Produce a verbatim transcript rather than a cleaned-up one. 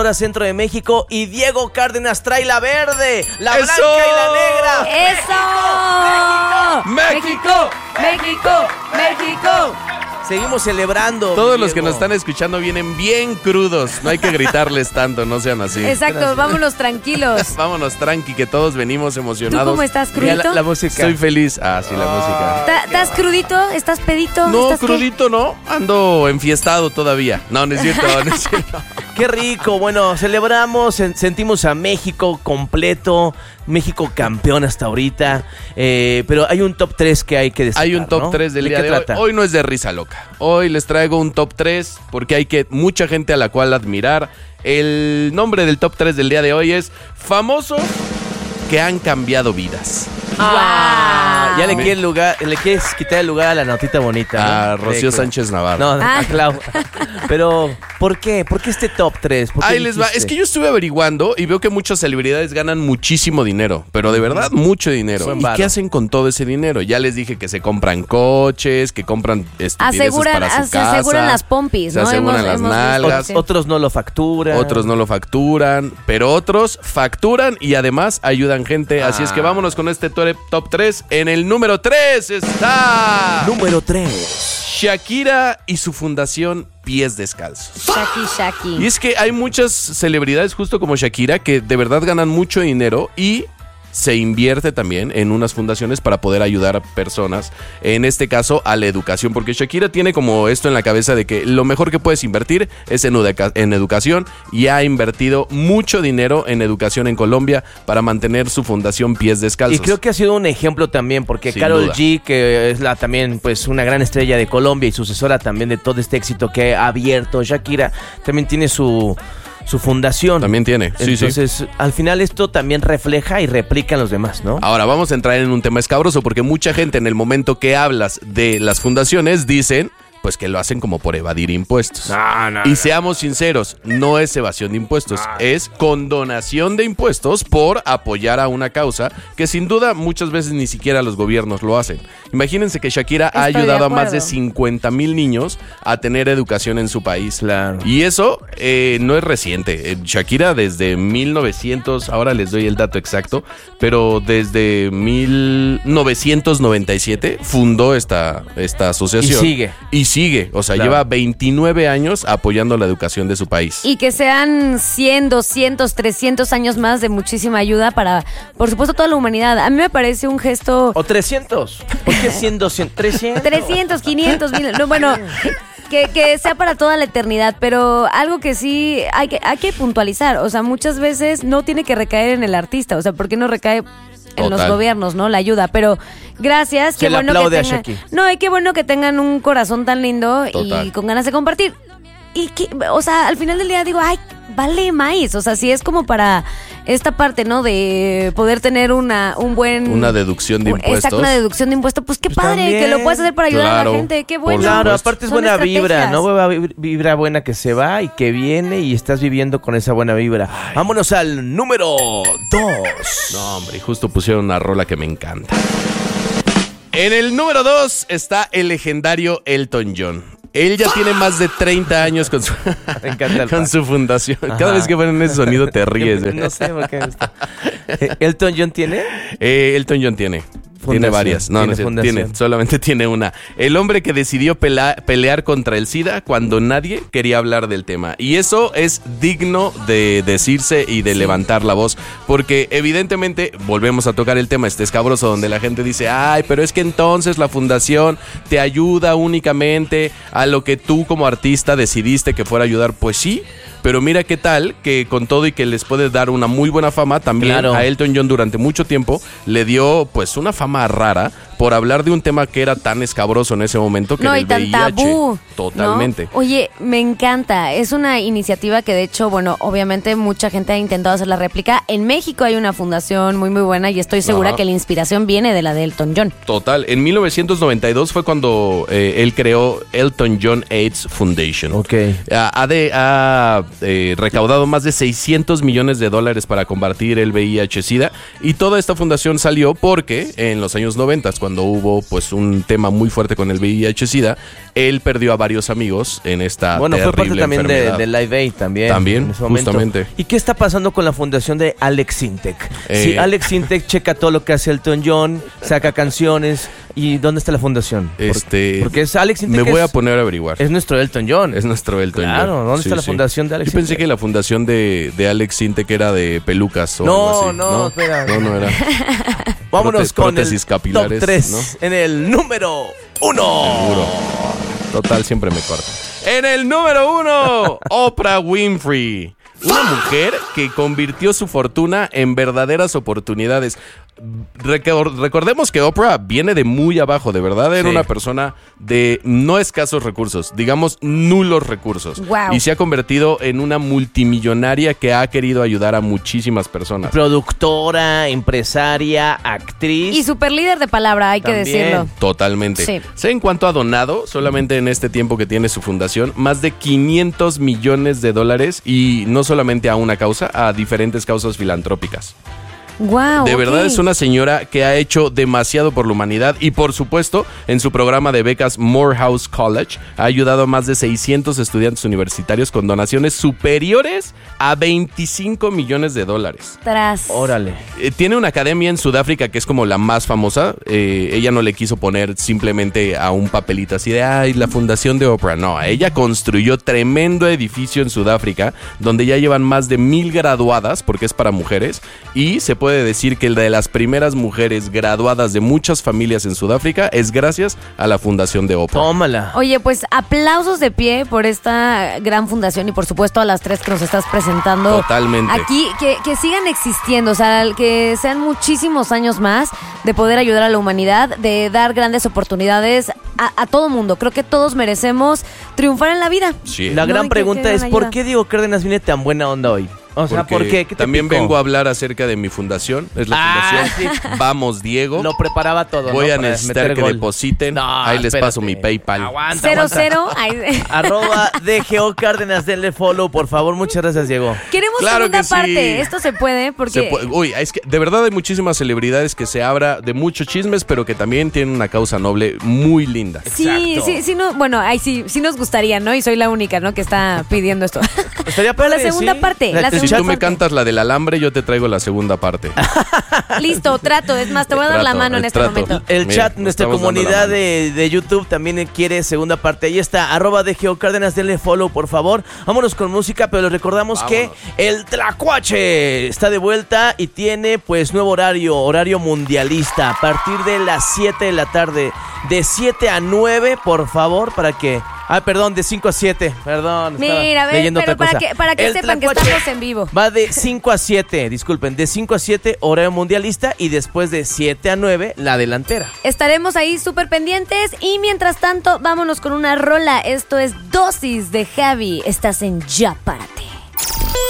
Centro de México y Diego Cárdenas trae la verde, la ¡Eso! blanca y la negra. ¡Eso! ¡México! ¡México! ¡México! Seguimos celebrando. Todos los Diego. que nos están escuchando vienen bien crudos. No hay que gritarles tanto, no sean así. Exacto, vámonos tranquilos. Vámonos tranqui, que todos venimos ¿Tú emocionados. cómo estás, Mira crudito? la, la música. Estoy feliz. Ah, sí, la música. ¿Ta- ¿Estás crudito? ¿Estás pedito? No, ¿Estás qué? crudito no. Ando enfiestado todavía. No, no es cierto, no es cierto. Qué rico. Bueno, celebramos, sen- sentimos a México completo, México campeón hasta ahorita. Eh, pero hay un top tres que hay que destacar. Hay un top ¿no? tres del ¿De día qué de hoy. trata? Hoy no es de risa loca. Hoy les traigo un top tres porque hay que mucha gente a la cual admirar. El nombre del top tres del día de hoy es famosos que han cambiado vidas. Ah, ya le Me- quieres, lugar, le quieres quitar el lugar a la notita bonita, ¿no? A Rocío De- Sánchez Navarro. No, Ah. a Clau. Pero, ¿por qué? ¿Por qué este top tres? Ahí les va. Es que yo estuve averiguando y veo que muchas celebridades ganan muchísimo dinero, pero de verdad mucho dinero. Buen ¿Y varo. qué hacen con todo ese dinero? Ya les dije que se compran coches, que compran estupideces Aseguran, para su se casa. aseguran las pompis, se ¿no? aseguran Hemos- las hemos nalgas. visto, sí. Otros no lo facturan. Otros no lo facturan, pero otros facturan y además ayudan gente. Así es que vámonos con este tore- top tres. En el número tres está Número tres. Shakira y su fundación Pies Descalzos. Shaki, Shaki. Y es que hay muchas celebridades justo como Shakira que de verdad ganan mucho dinero y se invierte también en unas fundaciones para poder ayudar a personas, en este caso a la educación, porque Shakira tiene como esto en la cabeza de que lo mejor que puedes invertir es en, educa- en educación y ha invertido mucho dinero en educación en Colombia para mantener su fundación Pies Descalzos. Y creo que ha sido un ejemplo también, porque Sin Karol duda. G, que es la también pues una gran estrella de Colombia y sucesora también de todo este éxito que ha abierto Shakira, también tiene su, su fundación. También tiene, sí, sí. Entonces, al final esto también refleja y replica en los demás, ¿no? Ahora vamos a entrar en un tema escabroso porque mucha gente en el momento que hablas de las fundaciones dicen pues que lo hacen como por evadir impuestos. No, no, Y seamos sinceros, no es evasión de impuestos, es condonación de impuestos por apoyar a una causa que sin duda muchas veces ni siquiera los gobiernos lo hacen. Imagínense que Shakira ha Estoy de ayudado a más de acuerdo. cincuenta mil niños a tener educación en su país. Claro. Y eso eh, no es reciente. Eh, Shakira desde mil novecientos, ahora les doy el dato exacto, pero desde mil novecientos noventa y siete fundó esta, esta asociación. Y sigue. Y sigue, o sea, Claro. lleva veintinueve años apoyando la educación de su país. Y que sean cien, doscientos, trescientos años más de muchísima ayuda para, por supuesto, toda la humanidad. A mí me parece un gesto... O trescientos. ¿Por qué cien, doscientos, trescientos? trescientos, quinientos, mil... No, bueno, que, que sea para toda la eternidad, pero algo que sí hay que, hay que puntualizar. O sea, muchas veces no tiene que recaer en el artista. O sea, ¿por qué no recae en los Total. gobiernos, ¿no? La ayuda, pero gracias, Se qué le bueno que aplaude a tengan... Shaki. No, y qué bueno que tengan un corazón tan lindo Total. y con ganas de compartir. Y que, o sea, al final del día digo, ay, vale más. O sea, si es como para esta parte, ¿no? De poder tener una, un buen... Una deducción de un- impuestos. Exacto, una deducción de impuestos. Pues qué Pues padre, también. que lo puedas hacer para ayudar a Claro, la gente. Qué por bueno. Claro, supuesto. aparte es Son buena vibra, estrategias. ¿no? Buena vib- vibra buena que se va y que viene y estás viviendo con esa buena vibra. Vámonos al número dos. No, hombre, y justo pusieron una rola que me encanta. En el número dos está el legendario Elton John. Él ya tiene más de treinta años con su, Me encanta el con pan. su fundación. Ajá. Cada vez que ponen ese sonido te ríes. güey. No sé por qué me gusta. ¿Elton John tiene? Eh, Elton John tiene. Tiene Fundación. varias. No, Tiene no es cierto, fundación. tiene. Solamente tiene una. El hombre que decidió pela- pelear contra el SIDA cuando nadie quería hablar del tema. Y eso es digno de decirse y de levantar la voz. Porque evidentemente, volvemos a tocar el tema este escabroso donde la gente dice, ay, pero es que entonces la fundación te ayuda únicamente a lo que tú como artista decidiste que fuera a ayudar. Pues sí. Pero mira qué tal que con todo y que les puede dar una muy buena fama, también Claro. a Elton John durante mucho tiempo le dio pues una fama rara por hablar de un tema que era tan escabroso en ese momento que No, era y el tan V I H. tabú. Totalmente. ¿no? Oye, me encanta. Es una iniciativa que de hecho, bueno, obviamente mucha gente ha intentado hacer la réplica. En México hay una fundación muy, muy buena y estoy segura Ajá. que la inspiración viene de la de Elton John. Total. En mil novecientos noventa y dos fue cuando eh, él creó Elton John AIDS Foundation. Ok. Ha, ha de- ha, eh, recaudado más de seiscientos millones de dólares para combatir el V I H-Sida y toda esta fundación salió porque en en los años noventa, cuando hubo pues un tema muy fuerte con el V I H SIDA, él perdió a varios amigos en esta Bueno, fue parte terrible también de, enfermedad. de Live Aid también. También, en ese momento. justamente. ¿Y qué está pasando con la fundación de Alex Sintek? Eh, Si Alex Sintek checa todo lo que hace Elton John, saca canciones, ¿y dónde está la fundación? Por- Este, porque es Alex Sintek. me voy es, a poner a averiguar. es nuestro Elton John. Es nuestro Elton Claro, John. ¿dónde está la fundación de Alex Yo pensé Sintek? que la fundación de, de Alex Sintek era de pelucas o No, algo así. no, espera. No, no era. Vámonos Prote- con el prótesis capilares, top tres ¿no? en el número uno. Seguro. Total, siempre me corto. En el número uno, Oprah Winfrey. Una mujer que convirtió su fortuna en verdaderas oportunidades. Recor- recordemos que Oprah viene de muy abajo, de verdad era Sí. una persona de no escasos recursos, digamos nulos recursos. Wow. Y se ha convertido en una multimillonaria que ha querido ayudar a muchísimas personas. Productora, empresaria, actriz. Y super líder de palabra, hay que También. decirlo. Totalmente. Sí. Sé en cuánto ha donado, solamente en este tiempo que tiene su fundación, más de quinientos millones de dólares y no solamente a una causa, a diferentes causas filantrópicas. Wow. De verdad ok. es una señora que ha hecho demasiado por la humanidad y por supuesto en su programa de becas Morehouse College ha ayudado a más de seiscientos estudiantes universitarios con donaciones superiores a veinticinco millones de dólares. Tras. Órale. Eh, tiene una academia en Sudáfrica que es como la más famosa. Eh, ella no le quiso poner simplemente a un papelito así de, ay, la fundación de Oprah. No, ella construyó tremendo edificio en Sudáfrica donde ya llevan más de mil graduadas, porque es para mujeres, y se puede decir que el de las primeras mujeres graduadas de muchas familias en Sudáfrica es gracias a la fundación de Oprah. Tómala. Oye, pues aplausos de pie por esta gran fundación y por supuesto a las tres que nos estás presentando. Totalmente. Aquí, que, que sigan existiendo, o sea, que sean muchísimos años más de poder ayudar a la humanidad, de dar grandes oportunidades a, a todo mundo. Creo que todos merecemos triunfar en la vida. Sí. La No, gran y que- pregunta que es, hagan ¿por ayuda. qué Diego Cárdenas viene tan buena onda hoy? O sea, Porque ¿por qué? ¿Qué te también picó? vengo a hablar acerca de mi fundación. Es la Ah, fundación Vamos Diego. Lo preparaba todo. Voy ¿no? a Para necesitar meter que gol. depositen. No, Ahí les espérate. paso mi PayPal. Aguanta, Cero, aguanta. cero. Ay, Arroba D G O Cárdenas, denle follow, por favor. Muchas gracias, Diego. Queremos Claro segunda que sí. parte. Esto se puede porque... Se puede- uy, es que de verdad hay muchísimas celebridades que se habla de muchos chismes, pero que también tienen una causa noble muy linda. Sí, Exacto. sí, sí, no, bueno, ahí sí, sí nos gustaría, ¿no? Y soy la única, ¿no? Que está pidiendo esto. Estaría Pero la padre, segunda sí. parte, la el Si segunda tú me parte. cantas la del alambre, yo te traigo la segunda parte. Listo, trato. Es más, te voy a dar la Trato, mano en el este trato. momento. El Mira, chat, nos nuestra estamos dando la comunidad mano. de, de YouTube también quiere segunda parte. Ahí está, arroba D G O Cárdenas, denle follow, por favor. Vámonos con música, pero les recordamos Vámonos. que el Tlacuache está de vuelta y tiene pues nuevo horario, horario mundialista, a partir de las siete de la tarde. De siete a nueve, por favor, para que... Ah, perdón, de cinco a siete, perdón. estaba Mira, a ver, leyendo pero otra para cosa. que, para que El sepan que Tlacuache estamos en vivo. Va de cinco a siete, disculpen, de cinco a siete, horario mundialista, y después de siete a nueve, la delantera. Estaremos ahí súper pendientes y mientras tanto, vámonos con una rola. Esto es Dosis de Javi. Estás en Ya Párate.